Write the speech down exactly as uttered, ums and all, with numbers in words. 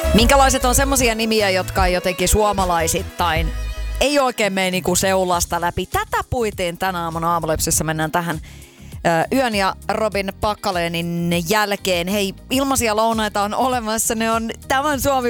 Minkälaiset on semmosia nimiä, jotka on jotenkin suomalaisittain ei oikein mene niinku seulasta läpi? Tätä puitiin tänä aamuna Aamulepsissä. Mennään tähän Yön ja Robin Packalénin jälkeen. Hei, ilmaisia lounaita on olemassa. Ne on tämän Suomi